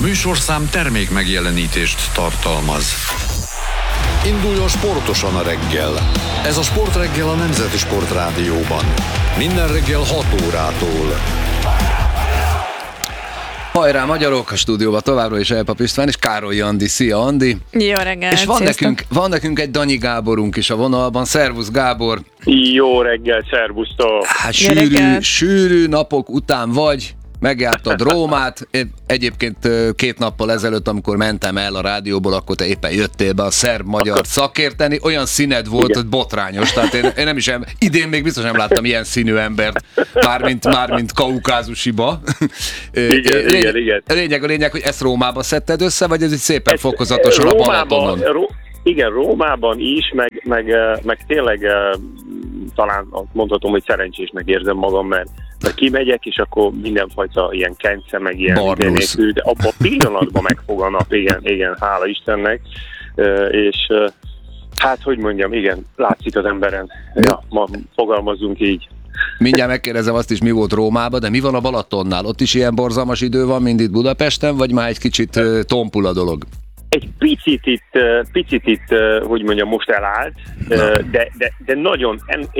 műsorszám termék megjelenítést tartalmaz. Induljon sportosan a reggel. Ez a Sportreggel a Nemzeti Sportrádióban. Minden reggel 6 órától. Hajrá magyarok, a stúdióban továbbra is Elpap István és Károly Andi. Szia Andi! Jó reggelt! És van nekünk egy Danyi Gáborunk is a vonalban. Szervusz Gábor! Jó reggel, szervusztok! Hát sűrű napok után vagy, megjártad Rómát. Egyébként 2 nappal ezelőtt, amikor mentem el a rádióból, akkor te éppen jöttél be a szerb-magyar szakérteni. Olyan színed volt, hogy botrányos. Tehát én nem is idén még biztos nem láttam ilyen színű embert, mármint kaukázusiba. Igen. A lényeg, hogy ezt Rómába szedted össze, vagy ez így szépen fokozatosan a Balatonon? Igen, Rómában is, meg tényleg talán mondhatom, hogy szerencsésnek érzem magam, mert kimegyek, és akkor mindenfajta ilyen kence, meg ilyen nélkül, de abban a pillanatban megfog a nap, igen, hála Istennek, és hát, hogy mondjam, igen, látszik az emberen, ma fogalmazzunk így. Mindjárt megkérdezem azt is, mi volt Rómában, de mi van a Balatonnál? Ott is ilyen borzalmas idő van, mint itt Budapesten, vagy már egy kicsit tompul a dolog? Egy picit itt, hogy mondjam, most elállt, de nagyon,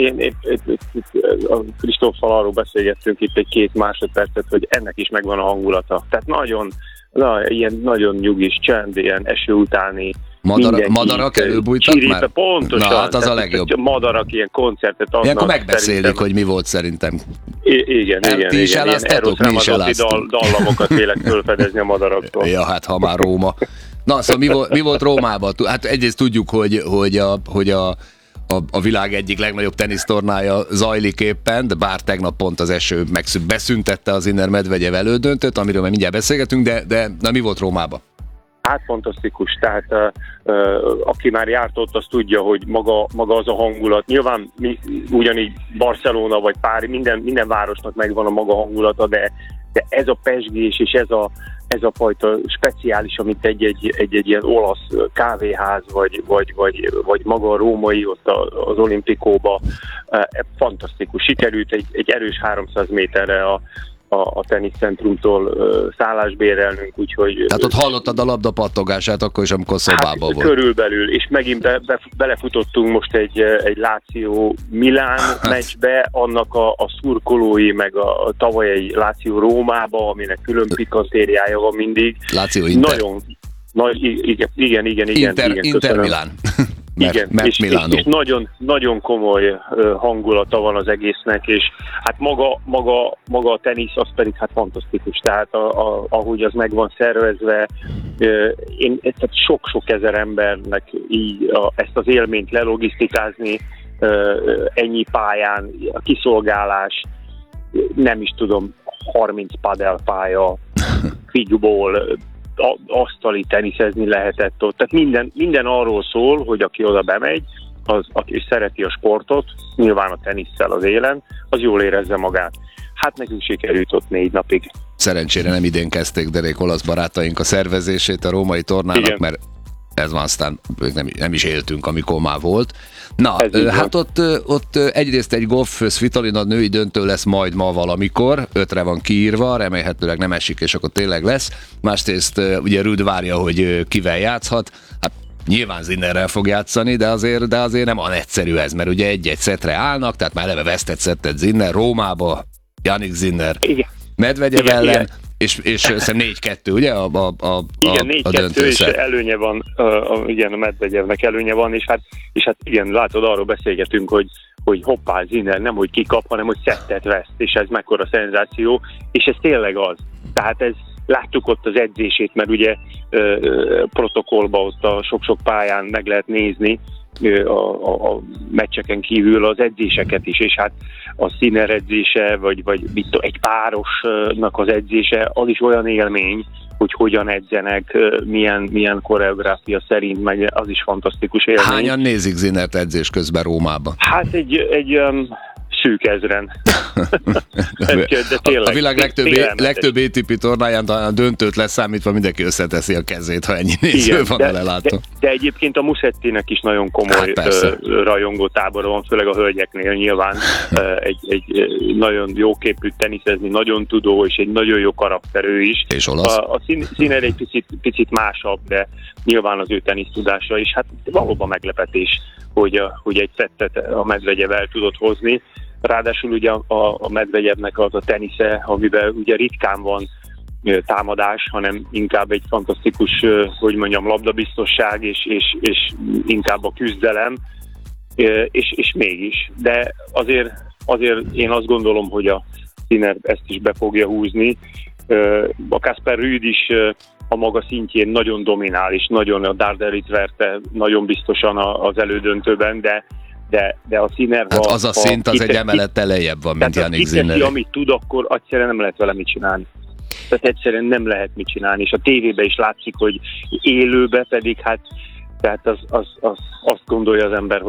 a Kristóffal arról beszélgettünk itt egy 2 másodpercet, hogy ennek is megvan a hangulata. Tehát ilyen nagyon nyugis csend, ilyen eső utáni, madarak előbújtak már? Pontosan. Na, hát az a legjobb. Madarak ilyen koncertet adnak. Ilyenkor megbeszélik, hogy mi volt szerintem. Igen. Ti is eláztatok, mi is eláztunk. Dallamokat élek fölfedezni a madaraktól. Ja, hát ha már Róma. Na, szóval mi volt Rómában? Hát egyrészt tudjuk, hogy a világ egyik legnagyobb tenisztornája zajlik éppen, de bár tegnap pont az eső beszüntette az Sinner Medvegyev elődöntőt, amiről már mindjárt beszélgetünk, de na, mi volt Rómában? Hát fantasztikus, tehát aki már járt ott, az tudja, hogy maga az a hangulat. Nyilván ugyanígy Barcelona vagy Párizs, minden városnak megvan a maga hangulata, de ez a pezsgés és ez a fajta speciális, amit egy ilyen olasz kávéház, vagy maga a római ott az olimpikóba, fantasztikus. Sikerült egy erős 300 méterre a teniszcentrumtól szállást bérelnünk, úgyhogy... Tehát ott hallottad a labda pattogását akkor is, amikor szobában volt. Körülbelül, és megint belefutottunk most egy Lazio Milán meccsbe, annak a szurkolói, meg a tavalyi Lazio Rómába, aminek külön pikantériája van mindig. Lazio Inter. Igen. Inter Milán. Igen, és nagyon komoly hangulata van az egésznek, és hát maga a tenisz, az pedig hát fantasztikus, tehát ahogy az meg van szervezve, tehát sok-sok ezer embernek így ezt az élményt lelogisztikázni, ennyi pályán, a kiszolgálás, nem is tudom, 30 padelpálya, figyból, asztali teniszezni lehetett ott. Tehát minden arról szól, hogy aki oda bemegy, aki szereti a sportot, nyilván a tenisszel az élen, az jól érezze magát. Hát nekünk sikerült ott 4 napig. Szerencsére nem idén kezdték derék olasz barátaink a szervezését a római tornának, igen. Mert ez van, aztán nem is éltünk, amikor már volt. Na, hát ott egyrészt egy Gauff Svitolina női döntő lesz majd ma valamikor, 5-re van kiírva, remélhetőleg nem esik, és akkor tényleg lesz. Másrészt ugye Rüd várja, hogy kivel játszhat. Hát nyilván Sinnerrel fog játszani, de azért nem olyan egyszerű ez, mert ugye egy szettre állnak, tehát már eleve vesztett szettet Sinner, Rómába, Jannik Sinner, Medvegyev ellen, és szerintem 4-2, ugye? Igen, 4-2, és előnye van, igen, a Medvegyevnek előnye van, és hát igen, látod, arról beszélgetünk, hogy hoppá, Sinner nem, hogy kikap, hanem hogy szettet veszt, és ez mekkora szenzáció, és ez tényleg az. Tehát láttuk ott az edzését, mert ugye protokollba ott a sok-sok pályán meg lehet nézni a meccseken kívül az edzéseket is, és hát a Sinner edzése, vagy egy párosnak az edzése, az is olyan élmény, hogy hogyan edzenek, milyen koreográfia szerint, meg az is fantasztikus élmény. Hányan nézik Sinnert edzés közben Rómában? Hát egy szűk ezren. A világ legtöbb ATP tornáján talán a döntőt leszámítva mindenki összeteszi a kezét, ha ennyi néző van a lelátó. De egyébként a Musettinek is nagyon komoly rajongó tábora van, főleg a hölgyeknél nyilván. Egy nagyon jó képű teniszezni, nagyon tudó, és egy nagyon jó karakterű is. És olasz? A Sinner egy picit másabb, de nyilván az ő tenisztudása is. Hát valóban meglepetés, hogy egy szettet a Medvegyev el tudott hozni. Ráadásul ugye a Medvegyevnek az a tenisze, amiben ugye ritkán van támadás, hanem inkább egy fantasztikus, labdabiztosság, és inkább a küzdelem, és mégis. De azért én azt gondolom, hogy a Sinner ezt is be fogja húzni. A Casper Ruud is a maga szintjén nagyon dominál, és nagyon a Darderit verte nagyon biztosan az elődöntőben, de a Sinner... Hát az a szint az egy emelettel lejjebb van, mint Jannik Sinner. Amit tud, akkor egyszerűen nem lehet vele mit csinálni. Tehát egyszerűen nem lehet mit csinálni, és a tévében is látszik, hogy élőbe pedig hát tehát azt gondolja az ember,